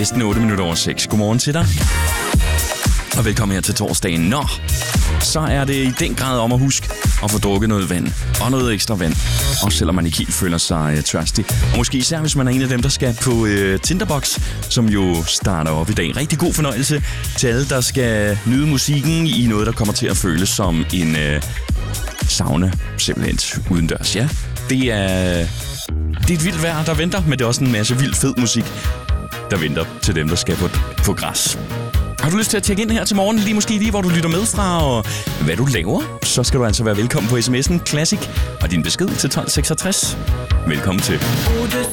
Næsten 8 minutter over 6. Godmorgen til dig. Og velkommen her til torsdagen. Nå, så er det i den grad om at huske at få drukket noget vand. Og noget ekstra vand. Også selvom man ikke helt føler sig tørstig. Og måske især hvis man er en af dem, der skal på Tinderbox, som jo starter op i dag. Rigtig god fornøjelse til alle, der skal nyde musikken i noget, der kommer til at føles som en sauna. Simpelthen udendørs, ja. Det er et vildt vejr, der venter, men det er også en masse vild fed musik, der venter til dem, der skal på græs. Har du lyst til at tjekke ind her til morgen, lige hvor du lytter med fra, og hvad du laver, så skal du altså være velkommen på sms'en Classic og din besked til 1266. Velkommen til. Gute